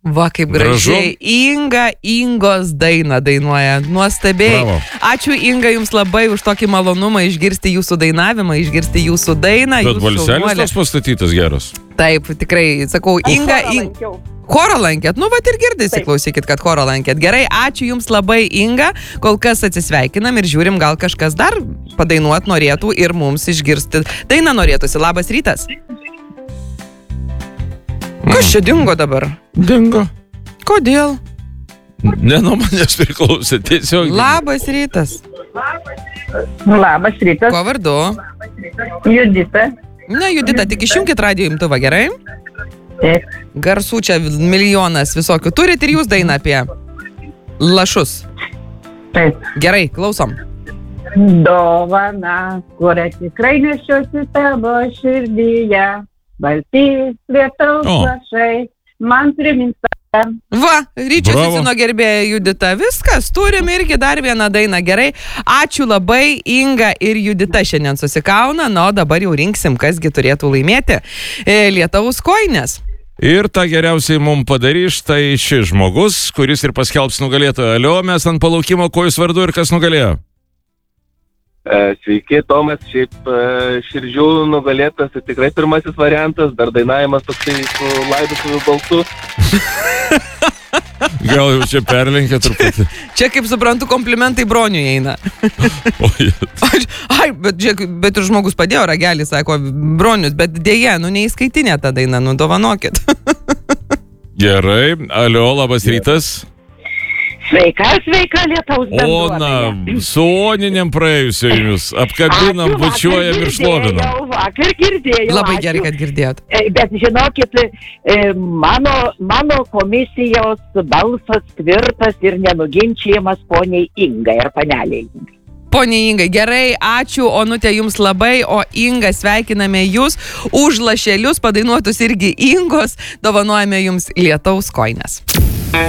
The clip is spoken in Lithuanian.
Va, kaip gražiai. Ingos dainą dainuoja. Nuostabiai. Bravo. Ačiū, Inga, jums labai už tokį malonumą išgirsti jūsų dainavimą, išgirsti jūsų dainą. Bet balselis tas pastatytas geras. Taip, tikrai, sakau, Inga. Chorą lankėt? Nu, va ir girdisi, klausykit, kad chorą lankėt. Gerai, ačiū jums labai, Inga. Kol kas atsisveikinam ir žiūrim, gal kažkas dar padainuot norėtų ir mums išgirsti. Dainą norėtųsi. Labas rytas. Kas čia dingo dabar? Dingo. Kodėl? Ne nuo manęs priklausė, tiesiog. Labas rytas. Labas rytas. Kuo vardu? Judita. Na, Judita, tik išjungkit radijo imtuvą, gerai? Taip. Garsų čia milijonas visokių. Turit ir jūs dainą apie lašus. Taip. Gerai, klausom. Dovana, kurią tikrai nešiuosi tavo širdyje. Baltys lietaus lašai, man primins tave. Va, ryčio Bravo. Cicino gerbėja Judita. Viskas, turim irgi dar vieną dainą. Gerai, ačiū labai, Inga ir Judita šiandien susikauna. Na, o dabar jau rinksim, kasgi turėtų laimėti lietaus kojines. Ir tą geriausiai mums padarys štai šis žmogus, kuris ir paskelbs nugalėtoją. Alio, mes ant palaukimo, kuo jūs vardu ir kas nugalėjo? Sveiki, Tomas, šiaip širdžių nugalėtas, tai tikrai pirmasis variantas, dar dainavimas toksai su laidotuvių balsu. Gal jau čia perlenkė truputį. Čia, kaip suprantu, komplimentai Broniui eina. Ai, bet ir žmogus padėjo ragelį, sako Bronius, bet dėja, neįskaitinė tą dainą, dovanokit. Gerai, alio, labas rytas. Sveika, lietaus bendruomenė. Ona, su Oninėm praėjusio jumis apkabinam, bučiuojam ir šlovinam. Vakar girdėjau. Labai gerai, kad girdėjot. Bet žinokit, mano komisijos balsas tvirtas ir nenuginčiamas poniai Ingai ir paneliai Ingai. Pone Ingai, gerai, ačiū, Onutė, jums labai, o Inga, sveikiname jūs už lašelius, padainuotus irgi Ingos, dovanojame jums lietaus kojines.